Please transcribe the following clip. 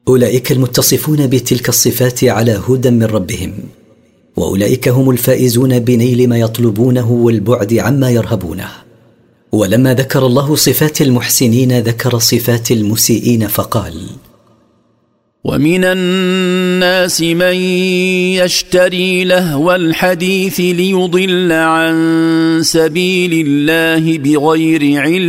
أولئك المتصفون بتلك الصفات على هدى من ربهم، وأولئك هم الفائزون بنيل ما يطلبونه والبعد عما يرهبونه. ولما ذكر الله صفات المحسنين ذكر صفات المسيئين فقال: ومن الناس من يشتري لهو الحديث ليضل عن سبيل الله بغير علم